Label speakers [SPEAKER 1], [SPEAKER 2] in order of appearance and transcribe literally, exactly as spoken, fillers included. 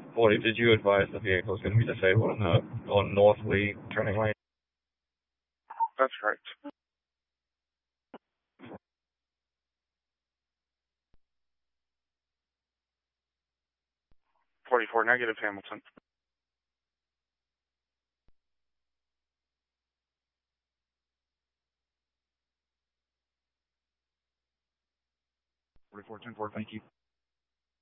[SPEAKER 1] forty, did you advise the vehicle is going to be disabled on the on North Lee turning lane?
[SPEAKER 2] That's correct. forty-four negative, Hamilton.
[SPEAKER 3] forty-four ten four, thank you.